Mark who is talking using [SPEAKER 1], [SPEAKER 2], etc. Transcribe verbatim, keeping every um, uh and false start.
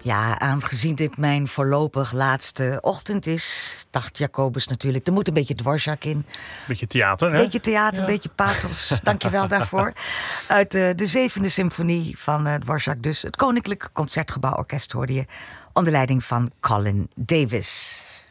[SPEAKER 1] Ja, aangezien dit mijn voorlopig laatste ochtend is, dacht Jacobus natuurlijk, er moet een beetje Dvorak in.
[SPEAKER 2] Beetje theater, hè?
[SPEAKER 1] Beetje theater,
[SPEAKER 2] Ja.
[SPEAKER 1] een beetje pathos. Dank je wel daarvoor. Uit uh, de zevende symfonie van uh, Dvorak dus. Het Koninklijk Concertgebouworkest hoorde je onder leiding van Colin Davis.